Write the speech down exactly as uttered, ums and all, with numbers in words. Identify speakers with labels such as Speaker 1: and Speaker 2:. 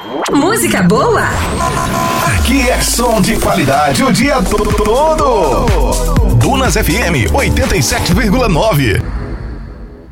Speaker 1: Música boa?
Speaker 2: Aqui é som de qualidade o dia todo. Dunas F M oitenta e sete vírgula nove.